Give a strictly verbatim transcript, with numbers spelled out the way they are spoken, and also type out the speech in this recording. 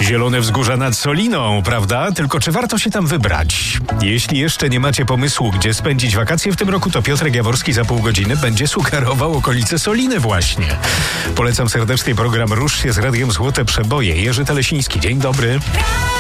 Zielone wzgórza nad Soliną, prawda? Tylko czy warto się tam wybrać? Jeśli jeszcze nie macie pomysłu, gdzie spędzić wakacje w tym roku, to Piotrek Jaworski za pół godziny będzie sugerował okolice Soliny właśnie. Polecam serdecznie program Rusz się z Radiem Złote Przeboje. Jerzy Telesiński, dzień dobry.